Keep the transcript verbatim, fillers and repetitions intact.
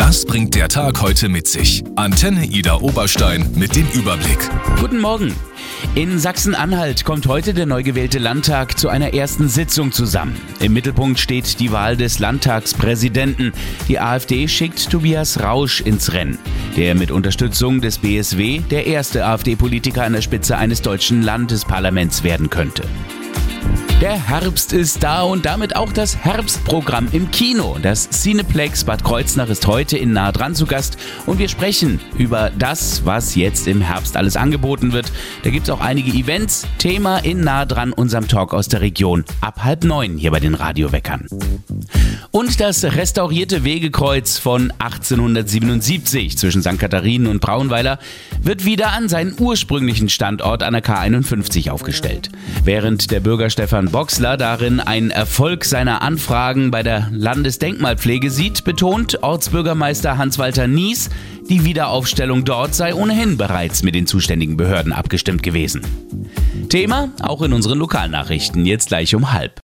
Was bringt der Tag heute mit sich? Antenne Ida Oberstein mit dem Überblick. Guten Morgen. In Sachsen-Anhalt kommt heute der neu gewählte Landtag zu einer ersten Sitzung zusammen. Im Mittelpunkt steht die Wahl des Landtagspräsidenten. Die AfD schickt Tobias Rausch ins Rennen, der mit Unterstützung des B S W der erste AfD-Politiker an der Spitze eines deutschen Landesparlaments werden könnte. Der Herbst ist da und damit auch das Herbstprogramm im Kino. Das Cineplex Bad Kreuznach ist heute in Nah dran zu Gast und wir sprechen über das, was jetzt im Herbst alles angeboten wird. Da gibt es auch einige Events. Thema in Nah dran, unserem Talk aus der Region, ab halb neun hier bei den Radioweckern. Und das restaurierte Wegekreuz von achtzehnhundertsiebenundsiebzig zwischen Sankt Katharinen und Braunweiler wird wieder an seinen ursprünglichen Standort an der K einundfünfzig aufgestellt. Während der Bürger Stefan Boxler darin einen Erfolg seiner Anfragen bei der Landesdenkmalpflege sieht, betont Ortsbürgermeister Hans-Walter Nies, die Wiederaufstellung dort sei ohnehin bereits mit den zuständigen Behörden abgestimmt gewesen. Thema auch in unseren Lokalnachrichten, jetzt gleich um halb.